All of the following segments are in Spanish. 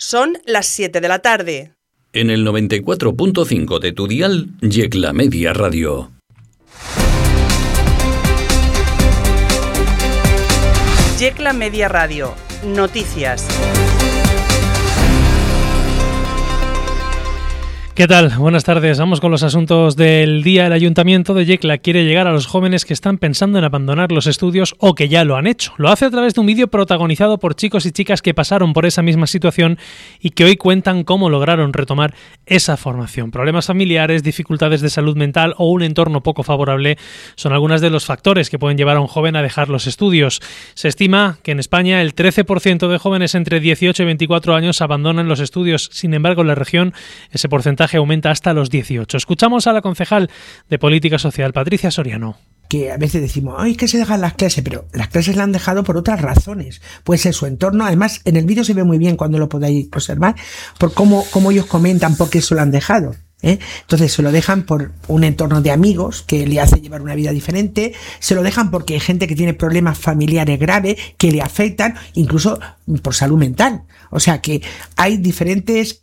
Son las 7 de la tarde. En el 94.5 de tu dial, Yecla Media Radio. Yecla Media Radio. Noticias. ¿Qué tal? Buenas tardes. Vamos con los asuntos del día. El Ayuntamiento de Yecla quiere llegar a los jóvenes que están pensando en abandonar los estudios o que ya lo han hecho. Lo hace a través de un vídeo protagonizado por chicos y chicas que pasaron por esa misma situación y que hoy cuentan cómo lograron retomar esa formación. Problemas familiares, dificultades de salud mental o un entorno poco favorable son algunos de los factores que pueden llevar a un joven a dejar los estudios. Se estima que en España el 13% de jóvenes entre 18 y 24 años abandonan los estudios. Sin embargo, en la región ese porcentaje aumenta hasta los 18. Escuchamos a la concejal de Política Social, Patricia Soriano. Que a veces decimos, ay, que se dejan las clases, pero las clases las han dejado por otras razones. Puede ser su entorno, además en el vídeo se ve muy bien cuando lo podáis observar, por cómo ellos comentan por qué se lo han dejado. Entonces se lo dejan por un entorno de amigos que le hace llevar una vida diferente, se lo dejan porque hay gente que tiene problemas familiares graves que le afectan, incluso por salud mental. O sea que hay diferentes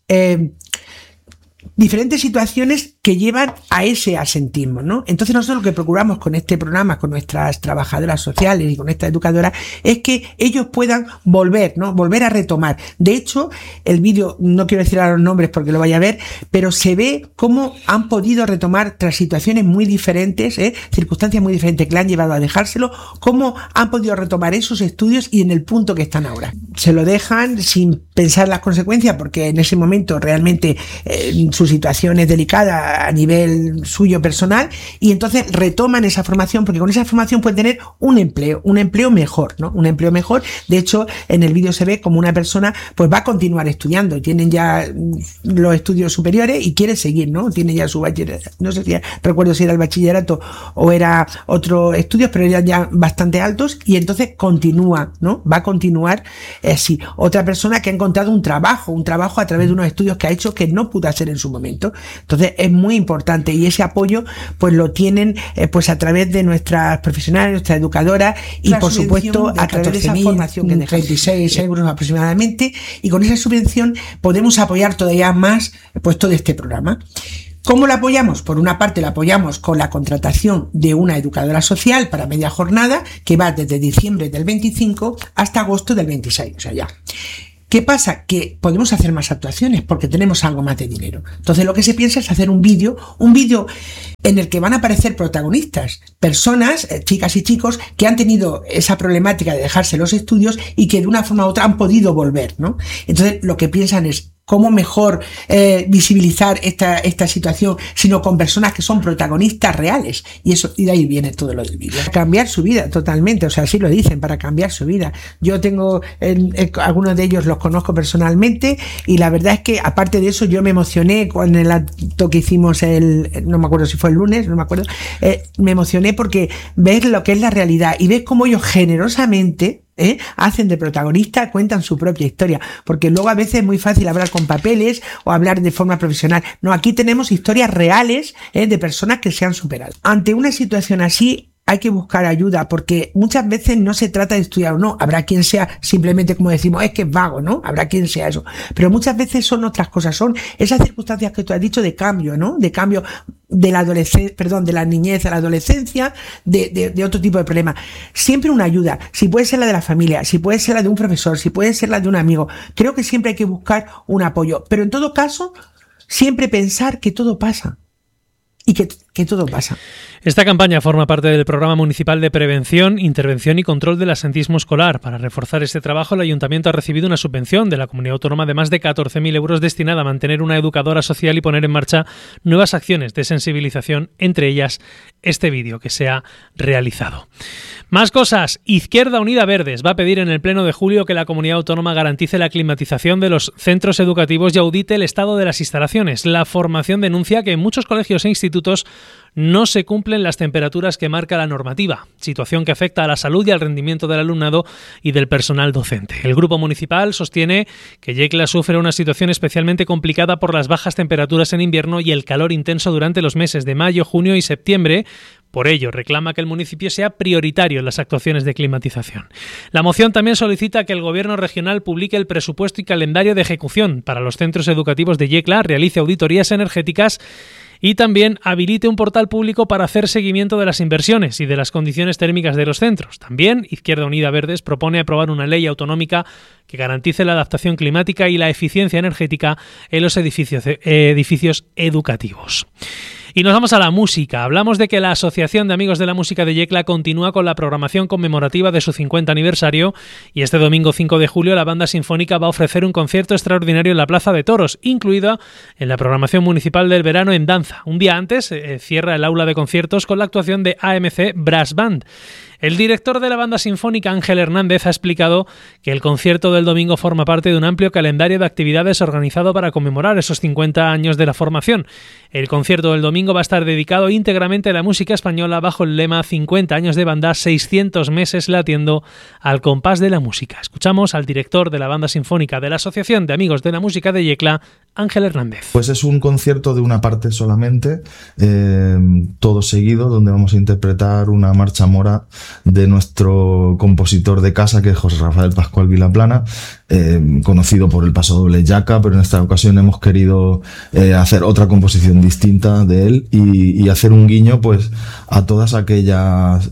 situaciones que llevan a ese asentismo, ¿no? Entonces nosotros lo que procuramos con este programa, con nuestras trabajadoras sociales y con esta educadora, es que ellos puedan volver, ¿no? Volver a retomar. De hecho, el vídeo, no quiero decir ahora los nombres porque lo vaya a ver, pero se ve cómo han podido retomar tras situaciones muy diferentes, circunstancias muy diferentes que le han llevado a dejárselo, cómo han podido retomar esos estudios y en el punto que están ahora. Se lo dejan sin pensar las consecuencias porque en ese momento realmente su situación es delicada a nivel suyo personal y entonces retoman esa formación porque con esa formación pueden tener un empleo mejor, ¿no? Un empleo mejor. De hecho, en el vídeo se ve como una persona pues va a continuar estudiando, tienen ya los estudios superiores y quiere seguir, ¿no? Tiene ya su bachillerato, no sé si recuerdo si era el bachillerato o era otro estudios, pero eran ya bastante altos y entonces continúa, ¿no? Va a continuar así. Otra persona que ha encontrado un trabajo a través de unos estudios que ha hecho que no pudo hacer en su momento. Entonces es muy importante y ese apoyo pues lo tienen pues a través de nuestras profesionales, nuestras educadoras y por supuesto a través de esa formación que deja 36 euros aproximadamente y con esa subvención podemos apoyar todavía más pues todo este programa. ¿Cómo la apoyamos? Por una parte la apoyamos con la contratación de una educadora social para media jornada que va desde diciembre del 25 hasta agosto del 26, o sea ya. ¿Qué pasa? Que podemos hacer más actuaciones porque tenemos algo más de dinero. Entonces lo que se piensa es hacer un vídeo en el que van a aparecer protagonistas, personas, chicas y chicos, que han tenido esa problemática de dejarse los estudios y que de una forma u otra han podido volver, ¿no? Entonces lo que piensan es cómo mejor visibilizar esta situación, sino con personas que son protagonistas reales. Y de ahí viene todo lo del vídeo. Cambiar su vida totalmente, o sea, así lo dicen, para cambiar su vida. Yo tengo, algunos de ellos los conozco personalmente y la verdad es que aparte de eso yo me emocioné con el acto que hicimos no me acuerdo si fue el lunes, no me acuerdo, me emocioné porque ves lo que es la realidad y ves cómo ellos generosamente hacen de protagonista, cuentan su propia historia, porque luego a veces es muy fácil hablar con papeles o hablar de forma profesional. No, aquí tenemos historias reales de personas que se han superado. Ante una situación así hay que buscar ayuda porque muchas veces no se trata de estudiar o no. Habrá quien sea simplemente, como decimos, es que es vago, ¿no? Habrá quien sea eso. Pero muchas veces son otras cosas, son esas circunstancias que tú has dicho de cambio, ¿no? De cambio de la adolescencia, de la niñez a la adolescencia, de otro tipo de problema. Siempre una ayuda. Si puede ser la de la familia, si puede ser la de un profesor, si puede ser la de un amigo. Creo que siempre hay que buscar un apoyo. Pero en todo caso, siempre pensar que todo pasa. Y que todo pasa. Esta campaña forma parte del Programa Municipal de Prevención, Intervención y Control del Absentismo Escolar. Para reforzar este trabajo, el Ayuntamiento ha recibido una subvención de la Comunidad Autónoma de más de 14.000 euros destinada a mantener una educadora social y poner en marcha nuevas acciones de sensibilización, entre ellas este vídeo que se ha realizado. Más cosas. Izquierda Unida Verdes va a pedir en el Pleno de julio que la Comunidad Autónoma garantice la climatización de los centros educativos y audite el estado de las instalaciones. La formación denuncia que en muchos colegios e institutos no se cumplen las temperaturas que marca la normativa, situación que afecta a la salud y al rendimiento del alumnado y del personal docente. El grupo municipal sostiene que Yecla sufre una situación especialmente complicada por las bajas temperaturas en invierno y el calor intenso durante los meses de mayo, junio y septiembre. Por ello, reclama que el municipio sea prioritario en las actuaciones de climatización. La moción también solicita que el Gobierno regional publique el presupuesto y calendario de ejecución para los centros educativos de Yecla, realice auditorías energéticas y también habilite un portal público para hacer seguimiento de las inversiones y de las condiciones térmicas de los centros. También, Izquierda Unida Verdes propone aprobar una ley autonómica que garantice la adaptación climática y la eficiencia energética en los edificios educativos. Y nos vamos a la música. Hablamos de que la Asociación de Amigos de la Música de Yecla continúa con la programación conmemorativa de su 50 aniversario y este domingo 5 de julio la Banda Sinfónica va a ofrecer un concierto extraordinario en la Plaza de Toros, incluida en la programación municipal del verano en danza. Un día antes cierra el aula de conciertos con la actuación de AMC Brass Band. El director de la Banda Sinfónica, Ángel Hernández, ha explicado que el concierto del domingo forma parte de un amplio calendario de actividades organizado para conmemorar esos 50 años de la formación. El concierto del domingo va a estar dedicado íntegramente a la música española bajo el lema 50 años de banda, 600 meses latiendo al compás de la música. Escuchamos al director de la Banda Sinfónica de la Asociación de Amigos de la Música de Yecla, Ángel Hernández. Pues es un concierto de una parte solamente, todo seguido, donde vamos a interpretar una marcha mora de nuestro compositor de casa, que es José Rafael Pascual Vilaplana, conocido por el paso doble Yaca, pero en esta ocasión hemos querido hacer otra composición distinta de él y hacer un guiño pues a todas aquellas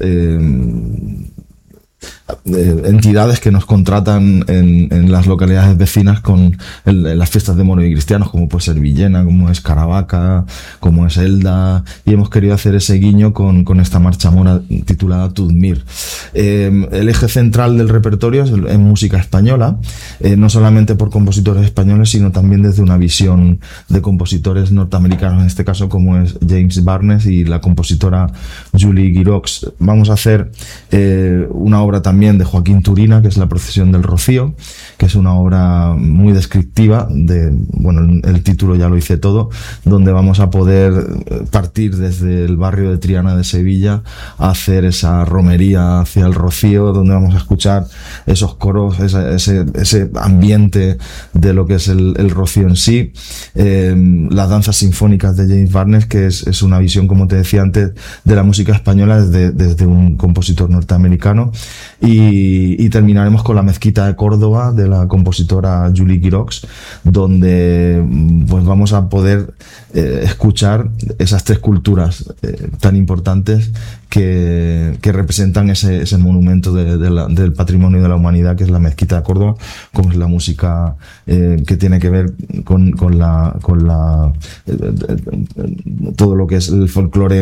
entidades que nos contratan en las localidades vecinas con las fiestas de moros y cristianos, como puede ser Villena, como es Caravaca, como es Elda, y hemos querido hacer ese guiño con esta marcha mora titulada Tudmir. El eje central del repertorio es música española, no solamente por compositores españoles, sino también desde una visión de compositores norteamericanos, en este caso como es James Barnes y la compositora Julie Giroux. Vamos a hacer una obra también de Joaquín Turina, que es La Procesión del Rocío, que es una obra muy descriptiva el título ya lo dice todo, donde vamos a poder partir desde el barrio de Triana de Sevilla a hacer esa romería hacia el Rocío, donde vamos a escuchar esos coros, ese ambiente de lo que es el Rocío en sí, las danzas sinfónicas de James Barnes, que es una visión, como te decía antes, de la música española desde un compositor norteamericano. Y terminaremos con la Mezquita de Córdoba de la compositora Julie Giroux, donde pues vamos a poder escuchar esas tres culturas tan importantes que representan ese monumento del patrimonio de la humanidad, que es la Mezquita de Córdoba, como es la música que tiene que ver con todo lo que es el folclore